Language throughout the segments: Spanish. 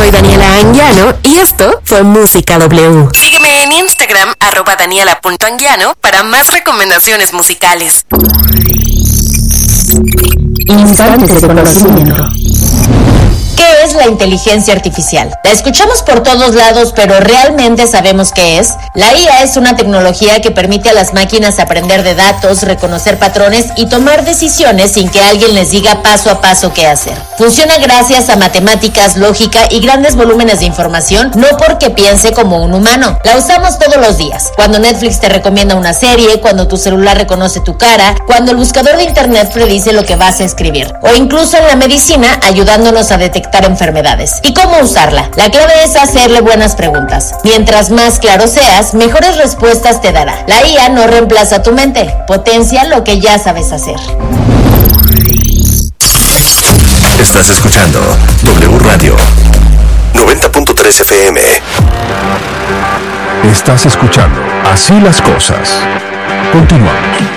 soy Daniela Anguiano y esto fue Música W. Sígueme en Instagram, @daniela.anguiano para más recomendaciones musicales. Instantes de conocimiento. ¿Qué es la inteligencia artificial? La escuchamos por todos lados, pero ¿realmente sabemos qué es? La IA es una tecnología que permite a las máquinas aprender de datos, reconocer patrones y tomar decisiones sin que alguien les diga paso a paso qué hacer. Funciona gracias a matemáticas, lógica y grandes volúmenes de información, no porque piense como un humano. La usamos todos los días. Cuando Netflix te recomienda una serie, cuando tu celular reconoce tu cara, cuando el buscador de internet predice lo que vas a escribir, o incluso en la medicina ayudándonos a detectar enfermedades. ¿Y cómo usarla? La clave es hacerle buenas preguntas. Mientras más claro seas, mejores respuestas te dará. La IA no reemplaza tu mente, potencia lo que ya sabes hacer. Estás escuchando W Radio 90.3 FM. Estás escuchando Así las Cosas. Continuamos.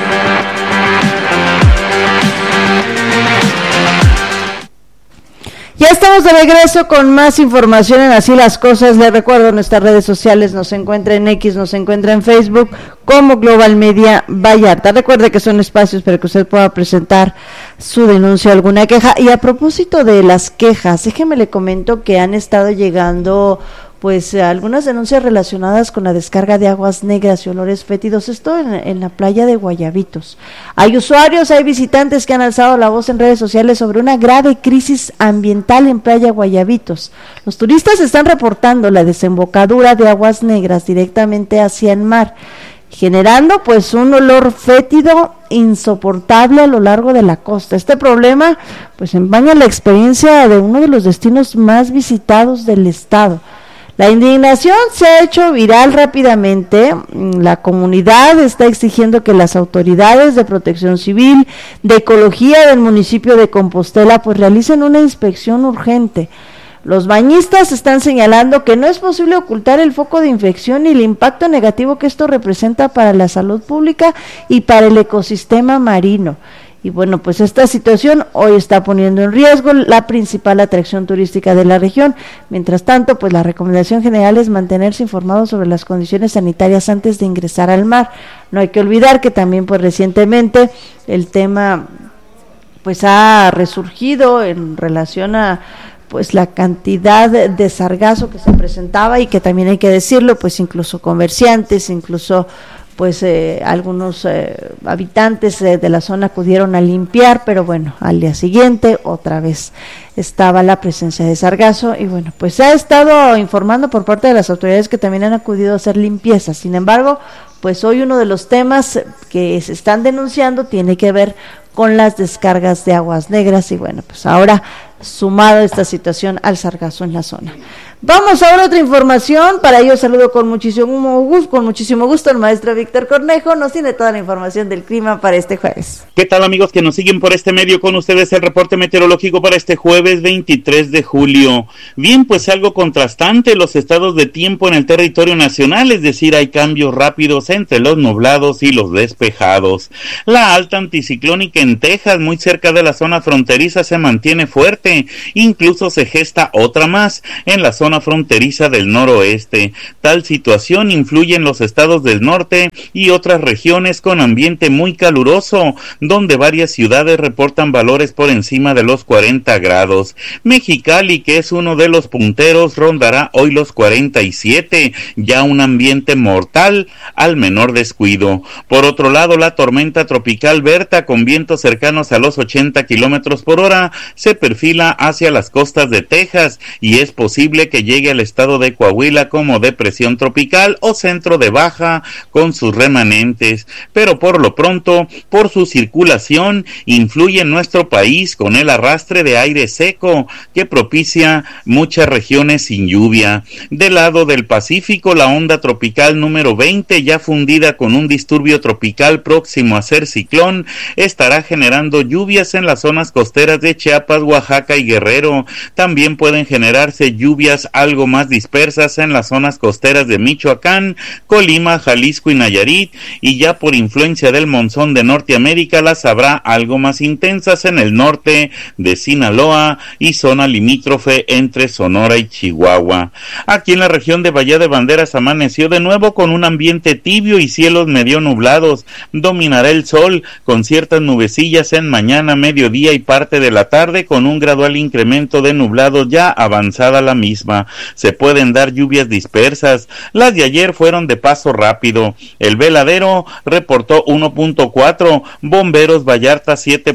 Ya estamos de regreso con más información en Así las Cosas. Les recuerdo, nuestras redes sociales nos encuentra en X, nos encuentra en Facebook como Global Media Vallarta. Recuerde que son espacios para que usted pueda presentar su denuncia, alguna queja. Y a propósito de las quejas, déjeme le comento que han estado llegando pues algunas denuncias relacionadas con la descarga de aguas negras y olores fétidos, esto en la playa de Guayabitos. Hay usuarios, hay visitantes que han alzado la voz en redes sociales sobre una grave crisis ambiental en playa Guayabitos. Los turistas están reportando la desembocadura de aguas negras directamente hacia el mar, generando pues un olor fétido insoportable a lo largo de la costa. Este problema pues empaña la experiencia de uno de los destinos más visitados del estado. La indignación se ha hecho viral rápidamente. La comunidad está exigiendo que las autoridades de protección civil, de ecología del municipio de Compostela, pues realicen una inspección urgente. Los bañistas están señalando que no es posible ocultar el foco de infección y el impacto negativo que esto representa para la salud pública y para el ecosistema marino. Y bueno, pues esta situación hoy está poniendo en riesgo la principal atracción turística de la región. Mientras tanto, pues la recomendación general es mantenerse informado sobre las condiciones sanitarias antes de ingresar al mar. No hay que olvidar que también pues recientemente el tema pues ha resurgido en relación a pues la cantidad de sargazo que se presentaba y que también hay que decirlo, pues incluso comerciantes, incluso pues algunos habitantes de la zona acudieron a limpiar, pero bueno, al día siguiente otra vez estaba la presencia de sargazo y bueno, pues se ha estado informando por parte de las autoridades que también han acudido a hacer limpieza. Sin embargo, pues hoy uno de los temas que se están denunciando tiene que ver con las descargas de aguas negras y bueno, pues ahora sumado esta situación al sargazo en la zona. Vamos ahora a otra información. Para ello saludo con muchísimo gusto al maestro Víctor Cornejo. Nos tiene toda la información del clima para este jueves. ¿Qué tal, amigos que nos siguen por este medio? Con ustedes el reporte meteorológico para este jueves 23 de julio. Bien, pues algo contrastante los estados de tiempo en el territorio nacional, es decir, hay cambios rápidos entre los nublados y los despejados. La alta anticiclónica en Texas, muy cerca de la zona fronteriza, se mantiene fuerte. Incluso se gesta otra más en la zona fronteriza del noroeste. Tal situación influye en los estados del norte y otras regiones con ambiente muy caluroso, donde varias ciudades reportan valores por encima de los 40 grados. Mexicali, que es uno de los punteros, rondará hoy los 47, ya un ambiente mortal al menor descuido. Por otro lado, la tormenta tropical Berta, con vientos cercanos a los 80 kilómetros por hora, se perfila hacia las costas de Texas y es posible que llegue al estado de Coahuila como depresión tropical o centro de baja con sus remanentes, pero por lo pronto, por su circulación, influye en nuestro país con el arrastre de aire seco que propicia muchas regiones sin lluvia. Del lado del Pacífico, la onda tropical número 20, ya fundida con un disturbio tropical próximo a ser ciclón, estará generando lluvias en las zonas costeras de Chiapas, Oaxaca Oaxaca y Guerrero. También pueden generarse lluvias algo más dispersas en las zonas costeras de Michoacán, Colima, Jalisco y Nayarit, y ya por influencia del monzón de Norteamérica las habrá algo más intensas en el norte de Sinaloa y zona limítrofe entre Sonora y Chihuahua. Aquí en la región de Bahía de Banderas amaneció de nuevo con un ambiente tibio y cielos medio nublados. Dominará el sol con ciertas nubecillas en mañana, mediodía y parte de la tarde, con un gradual incremento de nublado ya avanzada la misma. Se pueden dar lluvias dispersas. Las de ayer fueron de paso rápido. El Veladero reportó 1.4, Bomberos Vallarta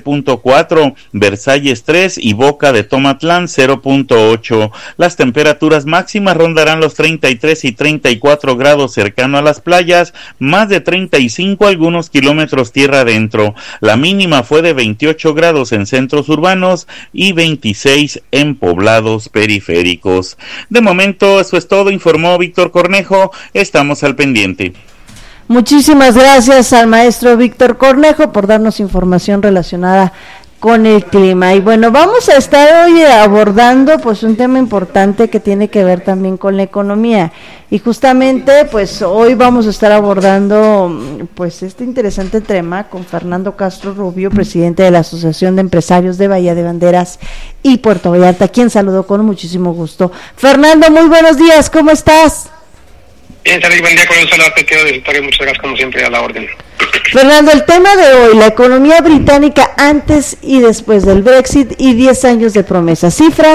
7.4, Versalles 3 y Boca de Tomatlán 0.8. Las temperaturas máximas rondarán los 33 y 34 grados cercano a las playas, más de 35 algunos kilómetros tierra adentro. La mínima fue de 28 grados en centros urbanos y 26 en poblados periféricos. De momento eso es todo, informó Víctor Cornejo. Estamos al pendiente. Muchísimas gracias al maestro Víctor Cornejo por darnos información relacionada con el clima. Y bueno, vamos a estar hoy abordando pues un tema importante que tiene que ver también con la economía, y justamente pues hoy vamos a estar abordando pues este interesante tema con Fernando Castro Rubio, presidente de la Asociación de Empresarios de Bahía de Banderas y Puerto Vallarta, quien saludo con muchísimo gusto. Fernando, muy buenos días, ¿cómo estás? Bien, Charly, buen día, con un saludo a Peteo de Victoria, muchas gracias como siempre a la orden. Fernando, el tema de hoy, la economía británica antes y después del Brexit y 10 años de promesas,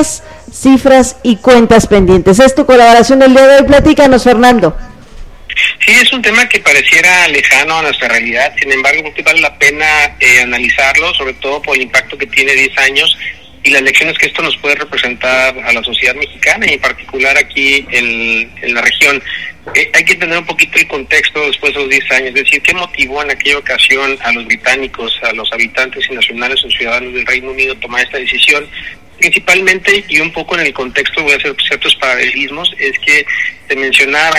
cifras y cuentas pendientes. Es tu colaboración el día de hoy, platícanos, Fernando. Sí, es un tema que pareciera lejano a nuestra realidad, sin embargo vale la pena analizarlo, sobre todo por el impacto que tiene 10 años y las lecciones que esto nos puede representar a la sociedad mexicana y en particular aquí en la región. Hay que entender un poquito el contexto después de los 10 años, es decir, qué motivó en aquella ocasión a los británicos, a los habitantes y nacionales o ciudadanos del Reino Unido a tomar esta decisión. Principalmente, y un poco en el contexto, voy a hacer ciertos paralelismos, es que se mencionaba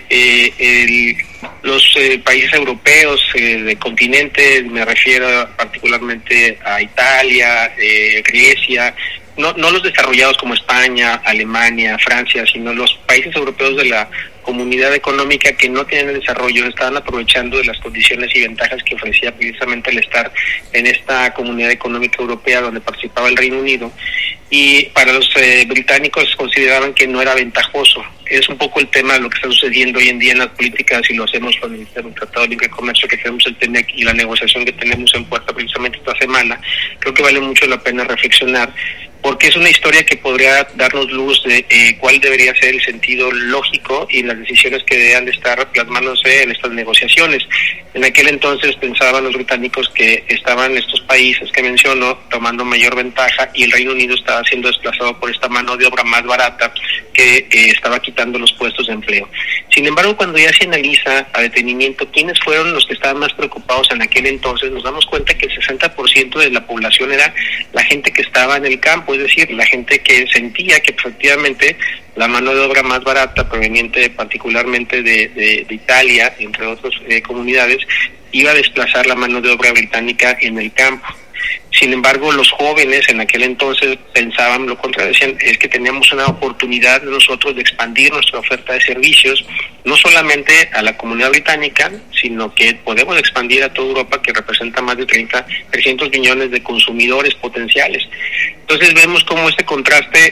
que los países europeos del continente, me refiero particularmente a Italia, Grecia, no los desarrollados como España, Alemania, Francia, sino los países europeos de la comunidad económica que no tienen el desarrollo, estaban aprovechando de las condiciones y ventajas que ofrecía precisamente el estar en esta comunidad económica europea donde participaba el Reino Unido, y para los británicos consideraban que no era ventajoso. Es un poco el tema de lo que está sucediendo hoy en día en las políticas, y lo hacemos con el Tratado de Libre Comercio que tenemos el TEMEC y la negociación que tenemos en puerta precisamente esta semana. Creo que vale mucho la pena reflexionar, porque es una historia que podría darnos luz de cuál debería ser el sentido lógico y las decisiones que deberían de estar plasmándose en estas negociaciones. En aquel entonces pensaban los británicos que estaban estos países que menciono tomando mayor ventaja y el Reino Unido estaba siendo desplazado por esta mano de obra más barata que estaba quitando los puestos de empleo. Sin embargo, cuando ya se analiza a detenimiento quiénes fueron los que estaban más preocupados en aquel entonces, nos damos cuenta que el 60% de la población era la gente que estaba en el campo, es decir, la gente que sentía que efectivamente la mano de obra más barata proveniente particularmente de Italia, entre otras comunidades, iba a desplazar la mano de obra británica en el campo. Sin embargo, los jóvenes en aquel entonces pensaban lo contrario, decían, es que teníamos una oportunidad nosotros de expandir nuestra oferta de servicios, no solamente a la comunidad británica, sino que podemos expandir a toda Europa, que representa más de 300 millones de consumidores potenciales. Entonces vemos cómo este contraste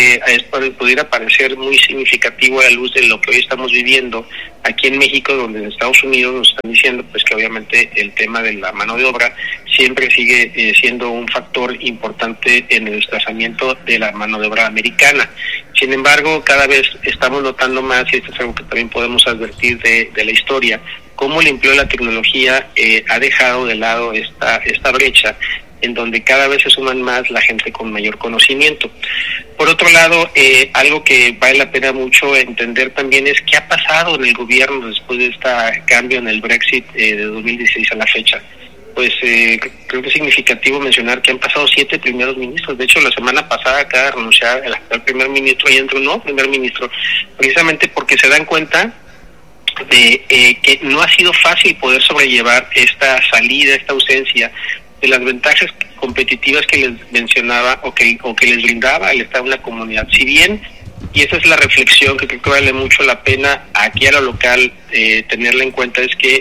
pudiera parecer muy significativo a la luz de lo que hoy estamos viviendo aquí en México, donde en Estados Unidos nos están diciendo pues que obviamente el tema de la mano de obra siempre sigue siendo un factor importante en el desplazamiento de la mano de obra americana. Sin embargo, cada vez estamos notando más, y esto es algo que también podemos advertir de la historia, cómo el empleo de la tecnología ha dejado de lado esta brecha, en donde cada vez se suman más la gente con mayor conocimiento. Por otro lado, algo que vale la pena mucho entender también es qué ha pasado en el gobierno después de este cambio en el Brexit de 2016 a la fecha. Pues creo que es significativo mencionar que han pasado 7 primeros ministros. De hecho, la semana pasada acaba de renunciar el actual primer ministro y entró un nuevo primer ministro, precisamente porque se dan cuenta de que no ha sido fácil poder sobrellevar esta salida, esta ausencia de las ventajas competitivas que les mencionaba o que les brindaba el estar en una comunidad. Si bien, y esa es la reflexión que creo que vale mucho la pena aquí a lo local tenerla en cuenta, es que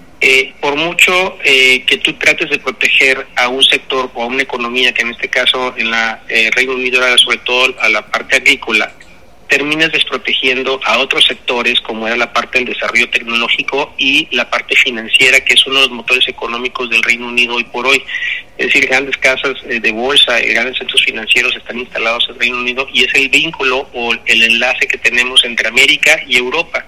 por mucho que tú trates de proteger a un sector o a una economía, que en este caso en la Reino Unido era sobre todo a la parte agrícola, terminas desprotegiendo a otros sectores como era la parte del desarrollo tecnológico y la parte financiera, que es uno de los motores económicos del Reino Unido hoy por hoy. Es decir, grandes casas de bolsa y grandes centros financieros están instalados en el Reino Unido y es el vínculo o el enlace que tenemos entre América y Europa.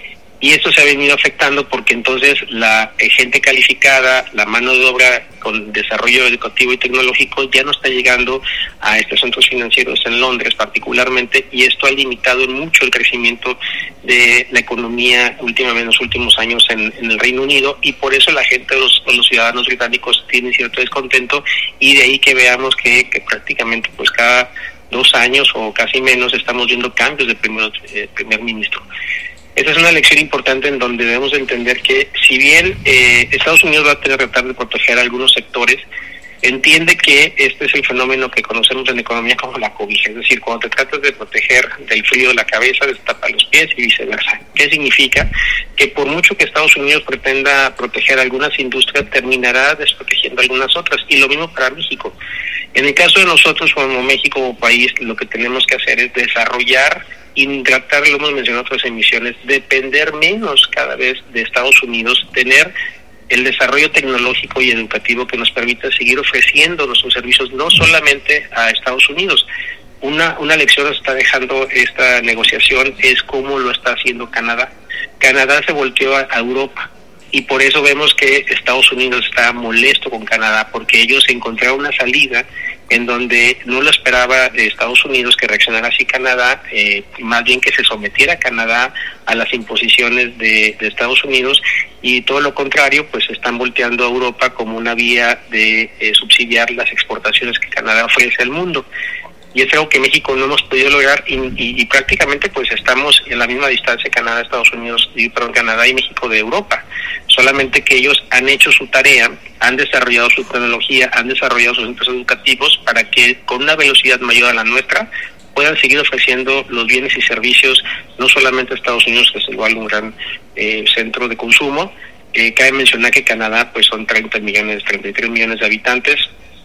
Y esto se ha venido afectando porque entonces la gente calificada, la mano de obra con desarrollo educativo y tecnológico ya no está llegando a estos centros financieros en Londres particularmente, y esto ha limitado mucho el crecimiento de la economía últimamente en los últimos años en el Reino Unido, y por eso la gente, los ciudadanos británicos tienen cierto descontento, y de ahí que veamos que prácticamente pues cada 2 años o casi menos estamos viendo cambios de primer ministro. Esa es una lección importante en donde debemos entender que si bien Estados Unidos va a tener que tratar de proteger a algunos sectores, entiende que este es el fenómeno que conocemos en economía como la cobija. Es decir, cuando te tratas de proteger del frío de la cabeza, destapa los pies y viceversa. ¿Qué significa? Que por mucho que Estados Unidos pretenda proteger algunas industrias, terminará desprotegiendo algunas otras. Y lo mismo para México. En el caso de nosotros como México, como país, lo que tenemos que hacer es desarrollar y tratar, lo hemos mencionado en otras emisiones, depender menos cada vez de Estados Unidos, tener el desarrollo tecnológico y educativo que nos permita seguir ofreciendo nuestros servicios no solamente a Estados Unidos. Una lección nos está dejando esta negociación es cómo lo está haciendo Canadá. Canadá se volteó a Europa y por eso vemos que Estados Unidos está molesto con Canadá, porque ellos encontraron una salida en donde no lo esperaba Estados Unidos que reaccionara así Canadá, más bien que se sometiera Canadá a las imposiciones de Estados Unidos, y todo lo contrario, pues están volteando a Europa como una vía de subsidiar las exportaciones que Canadá ofrece al mundo. Y es algo que México no hemos podido lograr y prácticamente pues estamos en la misma distancia Canadá y México de Europa. Solamente que ellos han hecho su tarea, han desarrollado su tecnología, han desarrollado sus centros educativos para que con una velocidad mayor a la nuestra puedan seguir ofreciendo los bienes y servicios no solamente a Estados Unidos, que es igual un gran centro de consumo. Cabe mencionar que Canadá pues son 33 millones de habitantes.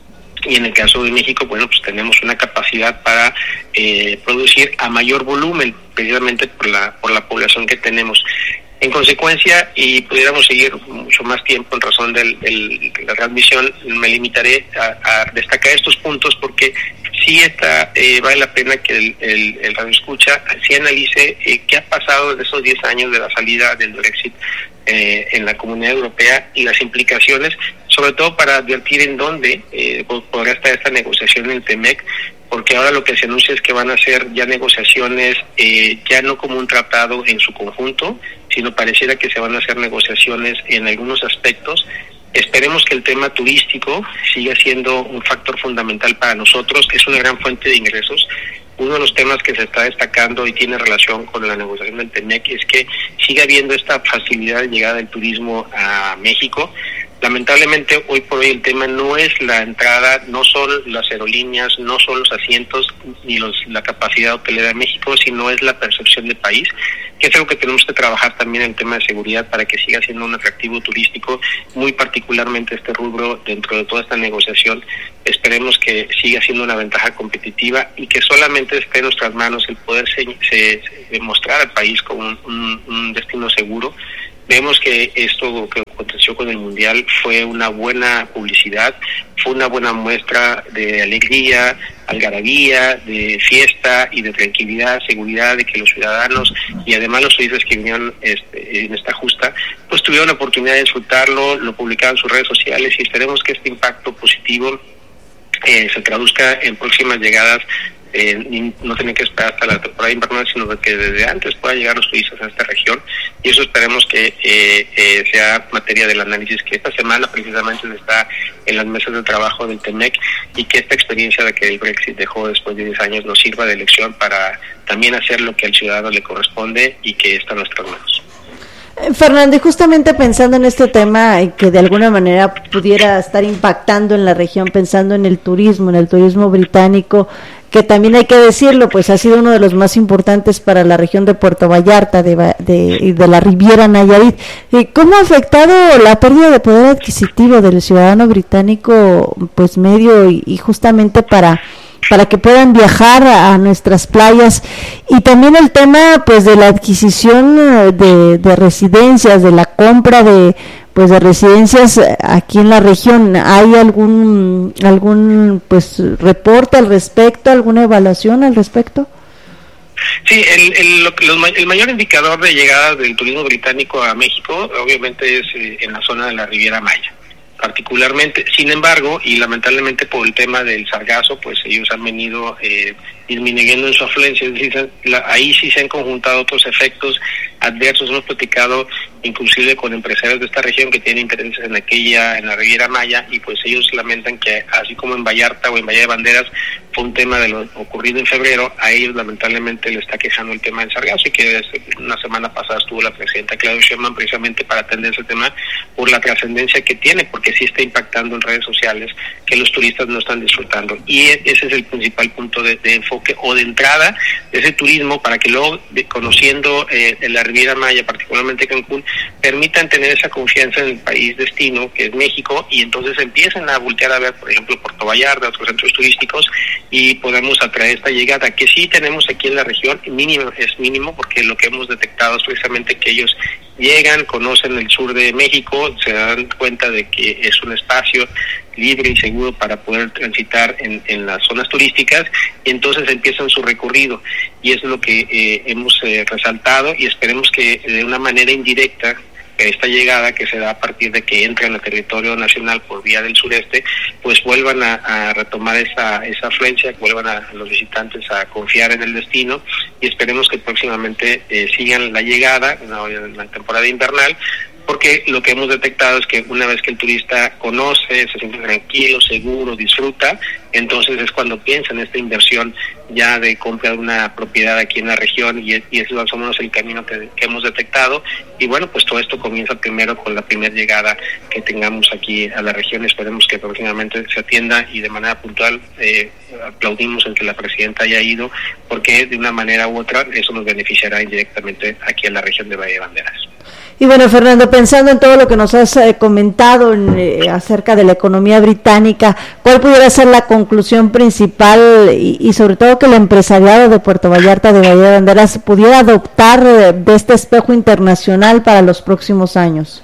Y en el caso de México, bueno, pues tenemos una capacidad para producir a mayor volumen, precisamente por la población que tenemos. En consecuencia, y pudiéramos seguir mucho más tiempo en razón de la transmisión, me limitaré a destacar estos puntos porque sí vale la pena que el radio escucha, sí analice qué ha pasado en esos 10 años de la salida del Brexit en la Comunidad Europea y las implicaciones, sobre todo para advertir en dónde podrá estar esta negociación en el TEMEC, porque ahora lo que se anuncia es que van a ser ya negociaciones, ya no como un tratado en su conjunto, sino pareciera que se van a hacer negociaciones en algunos aspectos. Esperemos que el tema turístico siga siendo un factor fundamental para nosotros, es una gran fuente de ingresos. Uno de los temas que se está destacando y tiene relación con la negociación del TEMEC es que siga habiendo esta facilidad de llegada del turismo a México. Lamentablemente hoy por hoy el tema no es la entrada, no son las aerolíneas, no son los asientos ni la capacidad hotelera de México, sino es la percepción de país, que es algo que tenemos que trabajar también en el tema de seguridad para que siga siendo un atractivo turístico, muy particularmente este rubro dentro de toda esta negociación. Esperemos que siga siendo una ventaja competitiva y que solamente esté en nuestras manos el poder demostrar al país como un destino seguro. Vemos que esto que aconteció con el Mundial fue una buena publicidad, fue una buena muestra de alegría, algarabía, de fiesta y de tranquilidad, seguridad de que los ciudadanos y además los turistas que vinieron en esta justa, pues tuvieron la oportunidad de disfrutarlo, lo publicaron en sus redes sociales y esperemos que este impacto positivo se traduzca en próximas llegadas. No tienen que esperar hasta la temporada invernal, sino que desde antes puedan llegar los turistas a esta región, y eso esperemos que sea materia del análisis que esta semana precisamente está en las mesas de trabajo del TEMEC, y que esta experiencia de que el Brexit dejó después de 10 años nos sirva de lección para también hacer lo que al ciudadano le corresponde y que está en nuestras manos. Fernando, y justamente pensando en este tema que de alguna manera pudiera estar impactando en la región, pensando en el turismo británico, que también hay que decirlo, pues ha sido uno de los más importantes para la región de Puerto Vallarta de la Riviera Nayarit. ¿Cómo ha afectado la pérdida de poder adquisitivo del ciudadano británico, pues medio y justamente para que puedan viajar a nuestras playas? Y también el tema pues de la adquisición de residencias, de la compra de residencias aquí en la región. ¿Hay algún pues reporte al respecto, alguna evaluación al respecto? Sí, el mayor indicador de llegada del turismo británico a México obviamente es en la zona de la Riviera Maya, particularmente. Sin embargo, y lamentablemente por el tema del sargazo, pues ellos han venido disminuyendo en su afluencia, es decir, ahí sí se han conjuntado otros efectos adversos. Hemos platicado inclusive con empresarios de esta región que tienen intereses en la Riviera Maya, y pues ellos lamentan que así como en Vallarta o en Bahía de Banderas fue un tema de lo ocurrido en febrero, a ellos lamentablemente le está quejando el tema del sargazo, y que una semana pasada estuvo la presidenta Claudia Sheinbaum precisamente para atender ese tema por la trascendencia que tiene, porque sí está impactando en redes sociales que los turistas no están disfrutando, y ese es el principal punto de enfoque o de entrada de ese turismo, para que luego, conociendo la Riviera Maya, particularmente Cancún, permitan tener esa confianza en el país destino, que es México, y entonces empiezan a voltear a ver, por ejemplo, Puerto Vallarta, otros centros turísticos, y podemos atraer esta llegada, que sí tenemos aquí en la región. Es mínimo, porque lo que hemos detectado es precisamente que ellos llegan, conocen el sur de México, se dan cuenta de que es un espacio libre y seguro para poder transitar en las zonas turísticas, y entonces empiezan su recorrido, y es lo que hemos resaltado, y esperemos que de una manera indirecta esta llegada que se da a partir de que entran al territorio nacional por vía del sureste, pues vuelvan a retomar esa afluencia, que vuelvan a los visitantes a confiar en el destino, y esperemos que próximamente sigan la llegada en la temporada invernal, porque lo que hemos detectado es que una vez que el turista conoce, se siente tranquilo, seguro, disfruta, entonces es cuando piensa en esta inversión ya de compra de una propiedad aquí en la región, y es más o menos el camino que hemos detectado. Y bueno, pues todo esto comienza primero con la primera llegada que tengamos aquí a la región. Esperemos que próximamente se atienda, y de manera puntual aplaudimos el que la presidenta haya ido, porque de una manera u otra eso nos beneficiará indirectamente aquí en la región de Bahía de Banderas. Y bueno, Fernando, pensando en todo lo que nos has comentado acerca de la economía británica, ¿cuál pudiera ser la conclusión principal y sobre todo que el empresariado de Puerto Vallarta, de Bahía de Banderas, pudiera adoptar de este espejo internacional para los próximos años?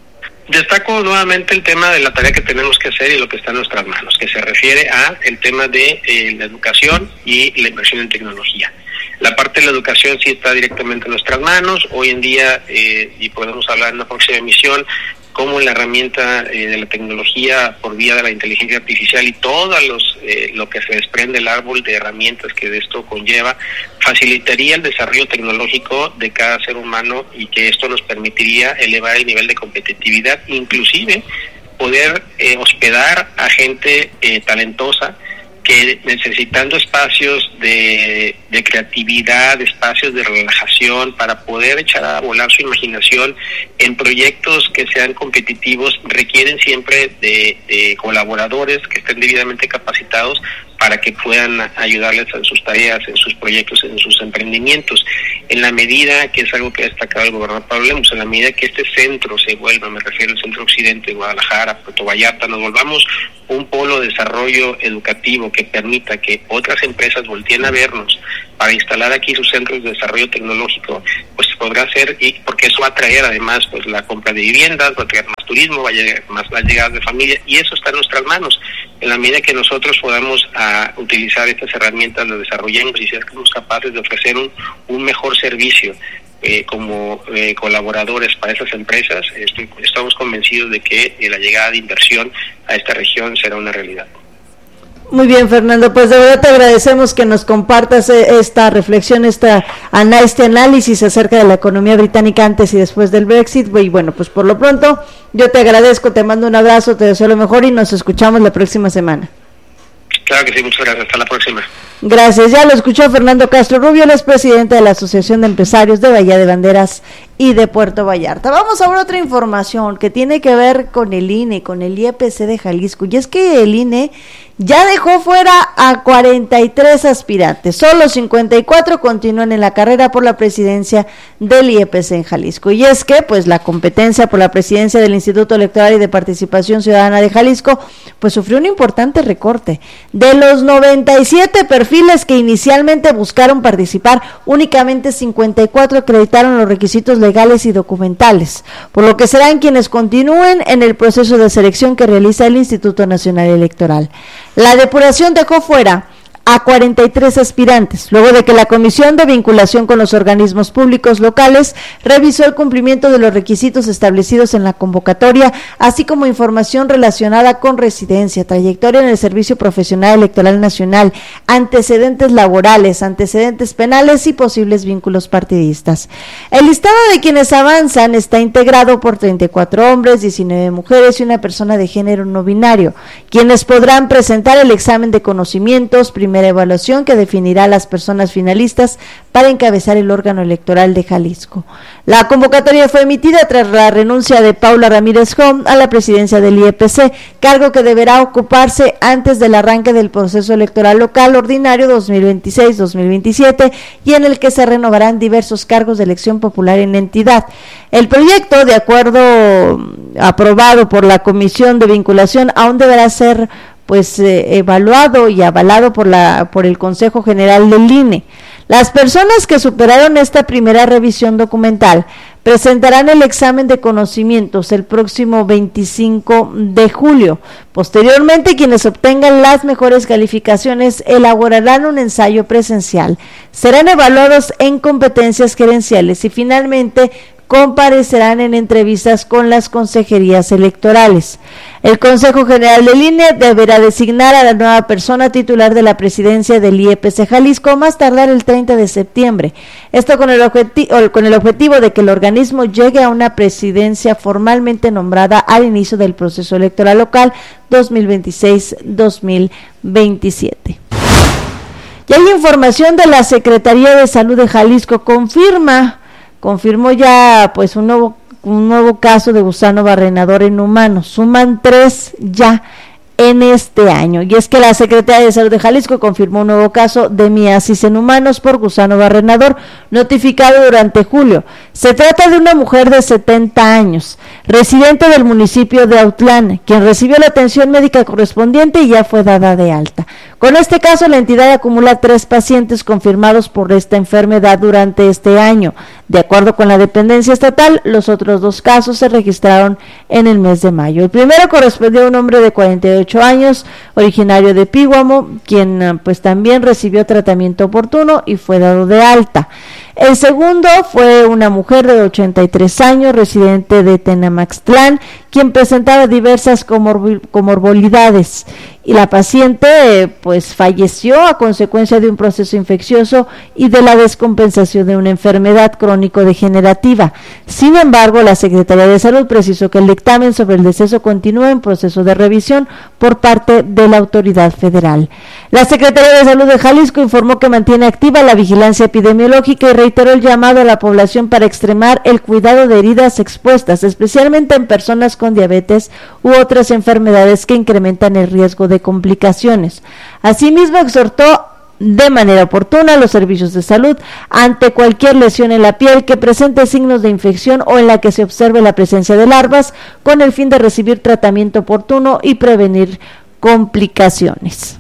Destaco nuevamente el tema de la tarea que tenemos que hacer y lo que está en nuestras manos, que se refiere a el tema de la educación y la inversión en tecnología. La parte de la educación sí está directamente en nuestras manos. Hoy en día, y podemos hablar en una próxima emisión, cómo la herramienta de la tecnología por vía de la inteligencia artificial y todo lo que se desprende el árbol de herramientas que de esto conlleva, facilitaría el desarrollo tecnológico de cada ser humano, y que esto nos permitiría elevar el nivel de competitividad, inclusive poder hospedar a gente talentosa, que necesitando espacios de creatividad, espacios de relajación para poder echar a volar su imaginación en proyectos que sean competitivos, requieren siempre de colaboradores que estén debidamente capacitados para que puedan ayudarles en sus tareas, en sus proyectos, en sus emprendimientos. En la medida, que es algo que ha destacado el gobernador Pablo Lemus, en la medida que este centro se vuelva, me refiero al centro occidente, Guadalajara, Puerto Vallarta, nos volvamos un polo de desarrollo educativo que permita que otras empresas volteen a vernos para instalar aquí sus centros de desarrollo tecnológico, pues podrá ser, y porque eso va a traer además pues la compra de viviendas, va a traer más turismo, va a llegar más las llegadas de familia, y eso está en nuestras manos. En la medida que nosotros podamos utilizar estas herramientas, las desarrollemos y seamos capaces de ofrecer un mejor servicio como colaboradores para esas empresas, estamos convencidos de que la llegada de inversión a esta región será una realidad. Muy bien, Fernando, pues de verdad te agradecemos que nos compartas esta reflexión, este análisis acerca de la economía británica antes y después del Brexit. Y bueno, pues por lo pronto yo te agradezco, te mando un abrazo, te deseo lo mejor y nos escuchamos la próxima semana. Claro que sí, muchas gracias, hasta la próxima. Gracias, ya lo escuchó Fernando Castro Rubio, él es presidente de la Asociación de Empresarios de Bahía de Banderas y de Puerto Vallarta. Vamos a ver otra información que tiene que ver con el INE, con el IEPC de Jalisco, y es que el INE ya dejó fuera a 43 aspirantes, solo 54 continúan en la carrera por la presidencia del IEPC en Jalisco, y es que pues la competencia por la presidencia del Instituto Electoral y de Participación Ciudadana de Jalisco pues sufrió un importante recorte. De los 97 perfiles que inicialmente buscaron participar, únicamente 54 acreditaron los requisitos legales y documentales, por lo que serán quienes continúen en el proceso de selección que realiza el Instituto Nacional Electoral. La depuración dejó fuera a 43 aspirantes, luego de que la Comisión de Vinculación con los Organismos Públicos Locales revisó el cumplimiento de los requisitos establecidos en la convocatoria, así como información relacionada con residencia, trayectoria en el Servicio Profesional Electoral Nacional, antecedentes laborales, antecedentes penales y posibles vínculos partidistas. El listado de quienes avanzan está integrado por 34 hombres, 19 mujeres y una persona de género no binario, quienes podrán presentar el examen de conocimientos, primera evaluación que definirá a las personas finalistas para encabezar el órgano electoral de Jalisco. La convocatoria fue emitida tras la renuncia de Paula Ramírez Hom a la presidencia del IEPC, cargo que deberá ocuparse antes del arranque del proceso electoral local ordinario 2026-2027 y en el que se renovarán diversos cargos de elección popular en la entidad. El proyecto, de acuerdo aprobado por la Comisión de Vinculación, aún deberá ser evaluado y avalado por el Consejo General del INE. Las personas que superaron esta primera revisión documental presentarán el examen de conocimientos el próximo 25 de julio. Posteriormente, quienes obtengan las mejores calificaciones elaborarán un ensayo presencial. Serán evaluados en competencias gerenciales y finalmente comparecerán en entrevistas con las consejerías electorales. El Consejo General del INE deberá designar a la nueva persona titular de la presidencia del IEPC Jalisco más tardar el 30 de septiembre. Esto con el objetivo de que el organismo llegue a una presidencia formalmente nombrada al inicio del proceso electoral local 2026-2027. Y hay información de la Secretaría de Salud de Jalisco, confirmó ya pues un nuevo caso de gusano barrenador en humanos. Suman 3 ya en este año, y es que la Secretaría de Salud de Jalisco confirmó un nuevo caso de miasis en humanos por gusano barrenador notificado durante julio. Se trata de una mujer de 70 años, residente del municipio de Autlán, quien recibió la atención médica correspondiente y ya fue dada de alta. Con este caso, la entidad acumula 3 pacientes confirmados por esta enfermedad durante este año. De acuerdo con la dependencia estatal, los otros 2 casos se registraron en el mes de mayo. El primero correspondió a un hombre de 48 años, originario de Píguamo, quien pues también recibió tratamiento oportuno y fue dado de alta. El segundo fue una mujer de 83 años, residente de Tenamaxtlán, quien presentaba diversas comorbilidades, y la paciente pues falleció a consecuencia de un proceso infeccioso y de la descompensación de una enfermedad crónico-degenerativa. Sin embargo, la Secretaría de Salud precisó que el dictamen sobre el deceso continúa en proceso de revisión por parte de la autoridad federal. La Secretaría de Salud de Jalisco informó que mantiene activa la vigilancia epidemiológica y reiteró el llamado a la población para extremar el cuidado de heridas expuestas, especialmente en personas con diabetes u otras enfermedades que incrementan el riesgo de complicaciones. Asimismo, exhortó de manera oportuna a los servicios de salud ante cualquier lesión en la piel que presente signos de infección o en la que se observe la presencia de larvas, con el fin de recibir tratamiento oportuno y prevenir complicaciones.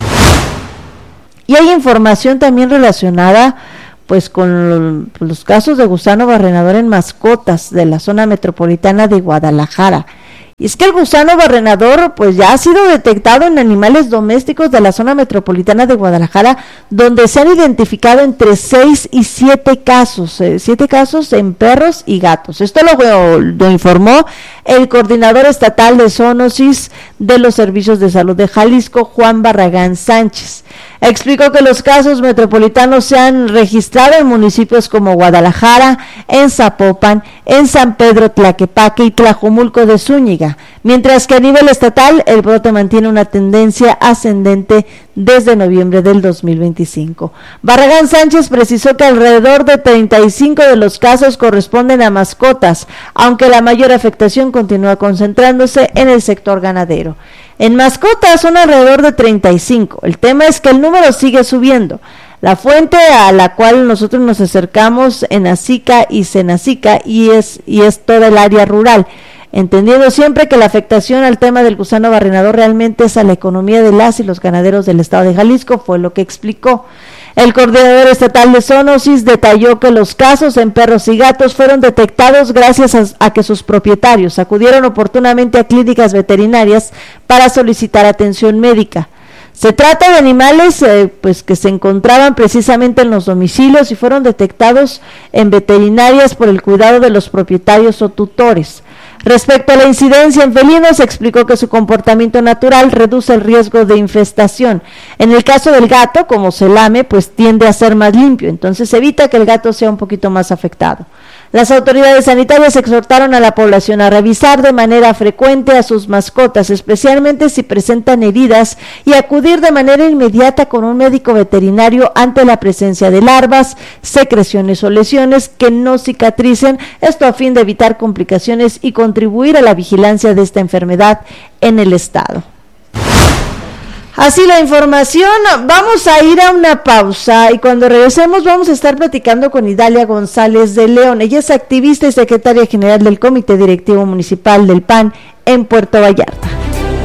Y hay información también relacionada pues con los casos de gusano barrenador en mascotas de la zona metropolitana de Guadalajara. Y es que el gusano barrenador pues ya ha sido detectado en animales domésticos de la zona metropolitana de Guadalajara, donde se han identificado entre 6 y 7 casos, 7 casos en perros y gatos. Esto lo informó el coordinador estatal de zoonosis de los servicios de salud de Jalisco, Juan Barragán Sánchez. Explicó que los casos metropolitanos se han registrado en municipios como Guadalajara, en Zapopan, en San Pedro Tlaquepaque y Tlajomulco de Zúñiga. Vallarta, mientras que a nivel estatal el brote mantiene una tendencia ascendente desde noviembre del 2025. Barragán Sánchez precisó que alrededor de 35 de los casos corresponden a mascotas, aunque la mayor afectación continúa concentrándose en el sector ganadero. En mascotas son alrededor de 35. El tema es que el número sigue subiendo. La fuente a la cual nosotros nos acercamos en Azica y Senacica y es toda el área rural, entendiendo siempre que la afectación al tema del gusano barrenador realmente es a la economía de las y los ganaderos del estado de Jalisco, fue lo que explicó. El coordinador estatal de zoonosis detalló que los casos en perros y gatos fueron detectados gracias a que sus propietarios acudieron oportunamente a clínicas veterinarias para solicitar atención médica. Se trata de animales que se encontraban precisamente en los domicilios y fueron detectados en veterinarias por el cuidado de los propietarios o tutores. Respecto a la incidencia en felinos, explicó que su comportamiento natural reduce el riesgo de infestación. En el caso del gato, como se lame, pues tiende a ser más limpio, entonces evita que el gato sea un poquito más afectado. Las autoridades sanitarias exhortaron a la población a revisar de manera frecuente a sus mascotas, especialmente si presentan heridas, y acudir de manera inmediata con un médico veterinario ante la presencia de larvas, secreciones o lesiones que no cicatricen, esto a fin de evitar complicaciones y contribuir a la vigilancia de esta enfermedad en el estado. Así la información, vamos a ir a una pausa y cuando regresemos vamos a estar platicando con Idalia González de León. Ella es activista y secretaria general del Comité Directivo Municipal del PAN en Puerto Vallarta.